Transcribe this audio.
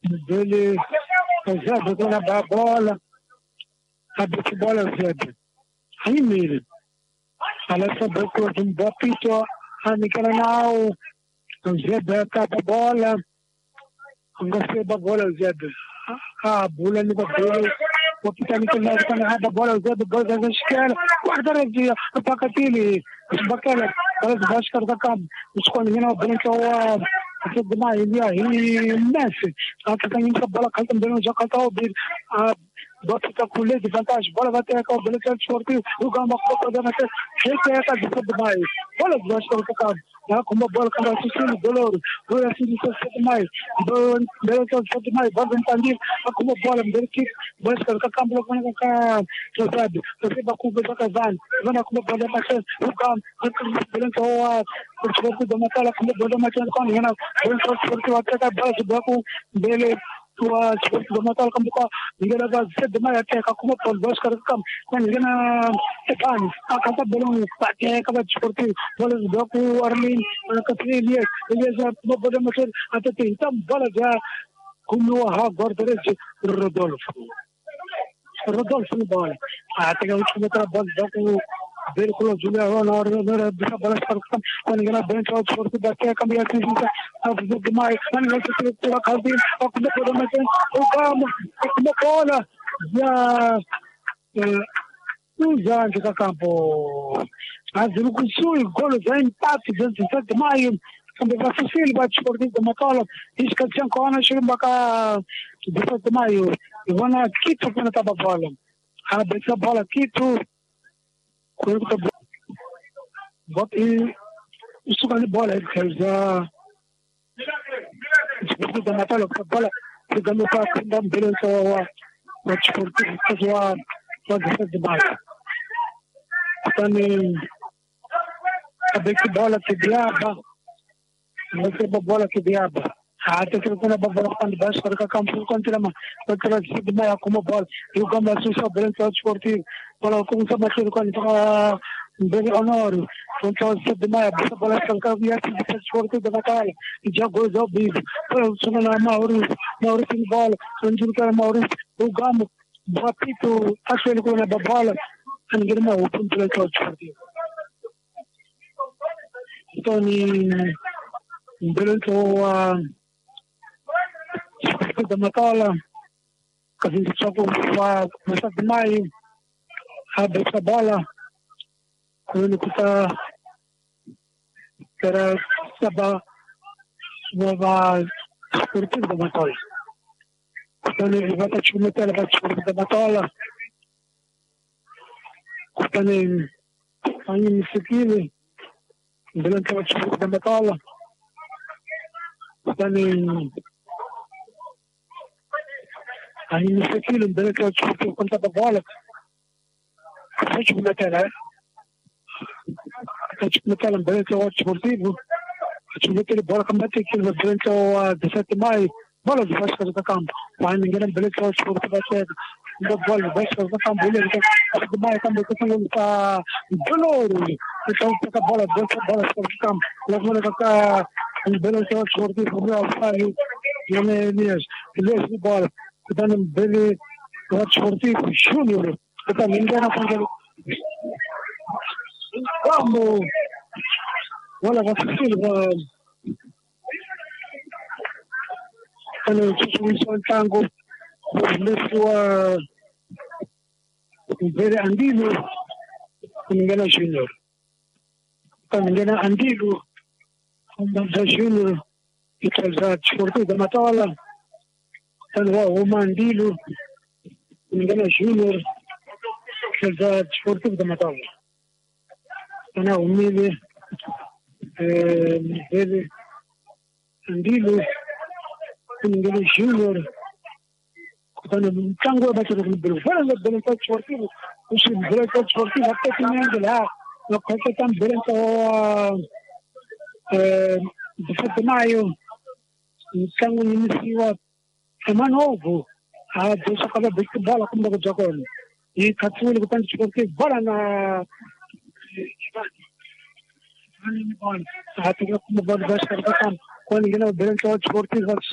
dele, Zé, dona da bola, a bola Zé. Aí mesmo. Ela sabeu que um bopito, a Nicola não, Zé, a bola, gostei da bola Zé. A bola no cabelo, o pitanico não está na bola Zé, do gol da esquerda, guarda de a pacatili, os baquelas, para os bascar da cam, os colhiam branco a demais ele aí Messi, a que tem muita bola calma dentro já calma a bota com de vantagem, bola vai ter com o beleza esportivo, o gamba com o dano que é essa de demais, bola de bascar da cam, já com uma bola com a sucessão dolor, bola assim de demais, beleza demais, bola entendido, com uma bola dele que bascar da cam bloco com a sabe, você vai com o casal, vai com uma bola para o gamba, com beleza o esportivo da Matala com a bola mais com ele o esportivo até a bola de bloco dele o esportivo da Matala com ninguém vai ser demais até como pode bascar da cam com ninguém a casa bola até acaba de esportivo bola de bloco Armin Catrine ele já uma bola mais até tem então bola já como a guarda de Rodolfo bola até a última bola do बिल्कुल जुलिया हो और मेरा दूसरा बड़ा स्पर्श कौन गया बेंच और छोड़ के बैठे कम या किसी का अब दिमाग मन में से पूरा खाली और कुछ थोड़ा में से वो काम कुछ बोला या tu já que campo mas o que sui gol já empate de maio quando vai ser vai esportivo da Matala isso que tinha com a chega para de maio e vão aqui tu quando tava bola a essa bola aqui tu quando bota isso vale bola que já esportivo da Matala que bola que ganhou para dar beleza o esportivo que já pode ser de baixo também a bola que diaba você bola que diaba até que quando a bola quando baixo para campo contra de meia como bola e o gamba sussa branco esportivo para como se bater quando para bem honor contra de meia a bola que via de esportivo da batalha e já gol já bico para o sono na Maurício bola onde o cara Maurício o gamba bapito aquele com a bola ninguém mais o ponto de esportivo então durante o esportivo da Matala que a gente só começar de maio abre essa bola quando está para saber nova esportivo da Matala então ele vai te meter para esportivo da Matala também aí nesse aqui durante o esportivo da Matala também aí nesse aqui durante o esportivo contra a bola a gente meter durante o esportivo a gente meter bola como bater aqui durante o 17 de maio bola de basquete da campo mas ninguém durante o esportivo vai da bola basquete da campo ele de maio também que tem para dolor então a bola do campo a bola da durante o esportivo vai sair ele de bola então ele o esportivo júnior então ninguém não pode vamos bola vai ser quando o tango o Vera Andilo ninguém junior quando ninguém Andilo da junior e traz esportivo da Matala quando o Andilo ninguém junior traz esportivo da Matala quando o Mili Vera Andilo ninguém junior quando o tango vai ser no Brasil vai ser esportivo o Brasil esportivo até que nem lá no que tam Brasil de maio o tango iniciou semana novo a deixa cada vez que bola como do jogo e caçulo que tanto esportivo bola na bola a ter como bola vai estar quando ninguém o Brasil esportivo